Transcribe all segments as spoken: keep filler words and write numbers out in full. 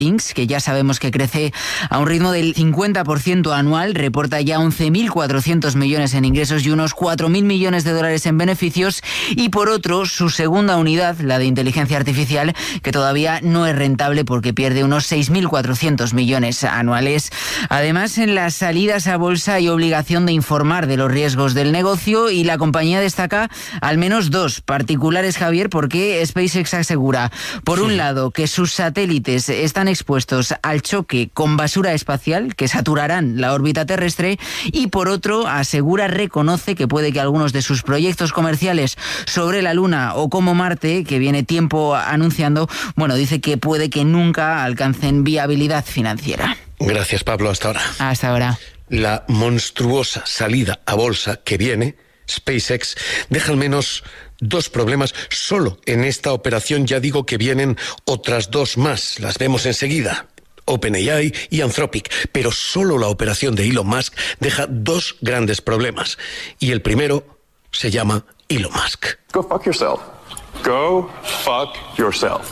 que ya sabemos que crece a un ritmo del cincuenta por ciento anual, reporta ya once mil cuatrocientos millones en ingresos y unos cuatro mil millones de dólares en beneficios, y por otro, su segunda unidad, la de inteligencia artificial, que todavía no es rentable porque pierde unos seis mil cuatrocientos millones anuales. Además, en las salidas a bolsa hay obligación de informar de los riesgos del negocio y la compañía destaca al menos dos particulares, Javier, porque SpaceX asegura, por un lado, que sus satélites están expuestos al choque con basura espacial que saturarán la órbita terrestre, y por otro asegura, reconoce que puede que algunos de sus proyectos comerciales sobre la Luna o como Marte, que viene tiempo anunciando, bueno, dice que puede que nunca alcancen viabilidad financiera. Gracias, Pablo, hasta ahora. Hasta ahora. La monstruosa salida a bolsa que viene, SpaceX, deja al menos dos problemas solo en esta operación. Ya digo que vienen otras dos más, las vemos enseguida, OpenAI y Anthropic, pero solo la operación de Elon Musk deja dos grandes problemas, y el primero se llama Elon Musk. Go fuck yourself. Go fuck yourself.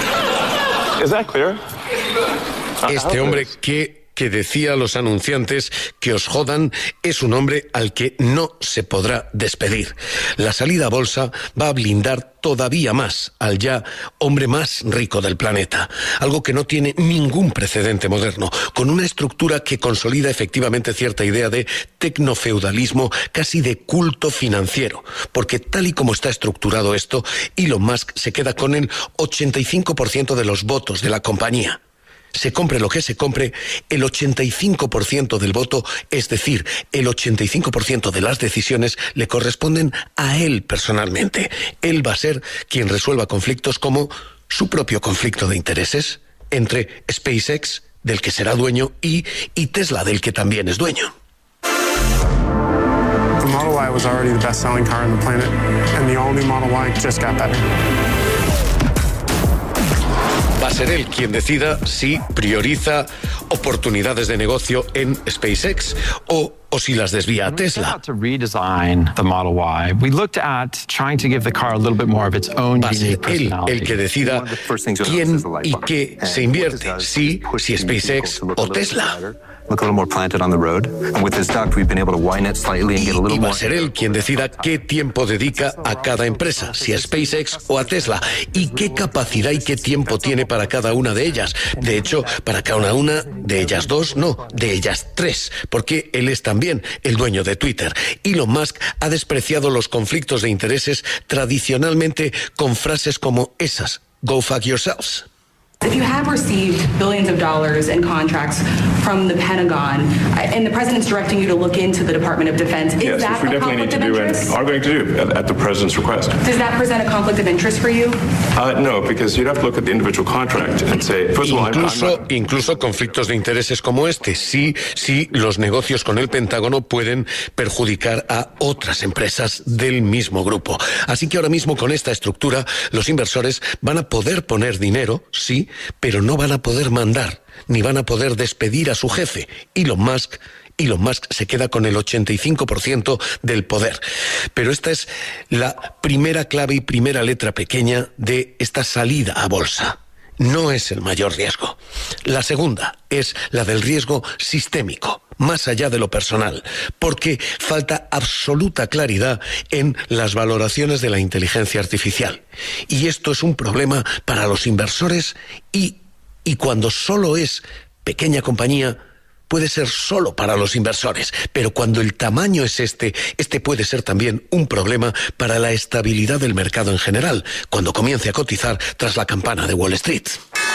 Is that clear? Este hombre que que decía a los anunciantes que os jodan, es un hombre al que no se podrá despedir. La salida a bolsa va a blindar todavía más al ya hombre más rico del planeta, algo que no tiene ningún precedente moderno, con una estructura que consolida efectivamente cierta idea de tecnofeudalismo, casi de culto financiero, porque tal y como está estructurado esto, Elon Musk se queda con el ochenta y cinco por ciento de los votos de la compañía. Se compre lo que se compre, el ochenta y cinco por ciento del voto, es decir, el ochenta y cinco por ciento de las decisiones le corresponden a él personalmente. Él va a ser quien resuelva conflictos como su propio conflicto de intereses entre SpaceX, del que será dueño, y, y Tesla, del que también es dueño. The Model Y was already the best-selling car on the planet, and the all-new Model Y just got better. Va a ser él quien decida si prioriza oportunidades de negocio en SpaceX o, o si las desvía a Tesla. Va a ser él el que decida quién y qué se invierte, si, si SpaceX o Tesla. Look a little more planted on the road. And with this duct, we've been able to widen it slightly and get a little more. Y va a ser él quien decida qué tiempo dedica a cada empresa, si a SpaceX o a Tesla, y qué capacidad y qué tiempo tiene para cada una de ellas. De hecho, para cada una de ellas dos, no, de ellas tres, porque él es también el dueño de Twitter. Elon Musk ha despreciado los conflictos de intereses tradicionalmente con frases como esas: "Go fuck yourselves". If you have received billions of dollars in contracts from the Pentagon, and the president's directing you to look into the Department of Defense, is yes, that which we a definitely need conflict to of do interest? and are going to do at, at the president's request. Does that present a conflict of interest for you? Uh, no, because you'd have to look at the individual contract and say, first of all, incluso, I'm, I'm not... incluso conflictos de intereses como este, sí, sí, los negocios con el Pentágono pueden perjudicar a otras empresas del mismo grupo. Así que ahora mismo con esta estructura, los inversores van a poder poner dinero, sí, pero no van a poder mandar, ni van a poder despedir a su jefe, Elon Musk. Elon Musk se queda con el ochenta y cinco por ciento del poder. Pero esta es la primera clave y primera letra pequeña de esta salida a bolsa. No es el mayor riesgo. La segunda es la del riesgo sistémico, más allá de lo personal, porque falta absoluta claridad en las valoraciones de la inteligencia artificial. Y esto es un problema para los inversores y Y cuando solo es pequeña compañía, puede ser solo para los inversores. Pero cuando el tamaño es este, este puede ser también un problema para la estabilidad del mercado en general, cuando comience a cotizar tras la campana de Wall Street.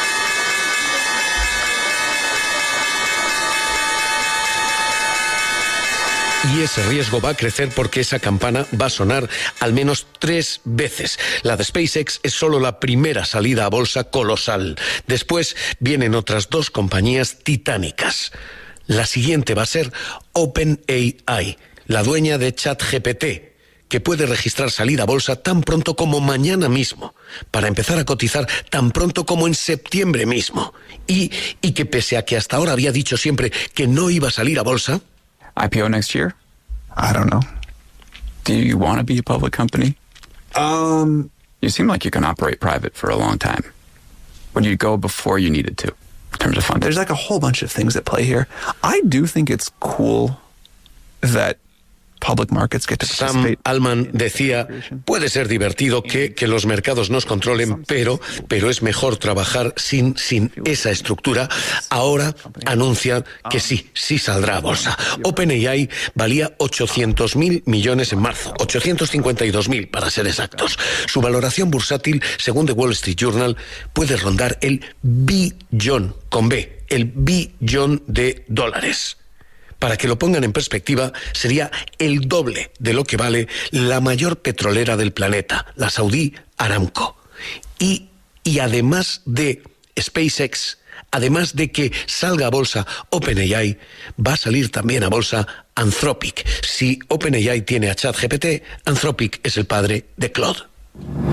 Y ese riesgo va a crecer porque esa campana va a sonar al menos tres veces. La de SpaceX es solo la primera salida a bolsa colosal. Después vienen otras dos compañías titánicas. La siguiente va a ser OpenAI, la dueña de ChatGPT, que puede registrar salida a bolsa tan pronto como mañana mismo, para empezar a cotizar tan pronto como en septiembre mismo. Y, y que pese a que hasta ahora había dicho siempre que no iba a salir a bolsa... I P O next year? I don't know. Do you want to be a public company? Um... You seem like you can operate private for a long time. Would you go before you needed to? in terms of funding. There's like a whole bunch of things at play here. I do think it's cool that public markets get to Sam Altman decía, puede ser divertido que, que los mercados nos controlen, pero, pero es mejor trabajar sin, sin esa estructura. Ahora anuncian que sí, sí saldrá a bolsa. OpenAI valía ochocientos mil millones en marzo, ochocientos cincuenta y dos mil para ser exactos. Su valoración bursátil, según The Wall Street Journal, puede rondar el billón, con B, el billón de dólares. Para que lo pongan en perspectiva, sería el doble de lo que vale la mayor petrolera del planeta, la saudí Aramco. Y, y además de SpaceX, además de que salga a bolsa OpenAI, va a salir también a bolsa Anthropic. Si OpenAI tiene a ChatGPT, Anthropic es el padre de Claude.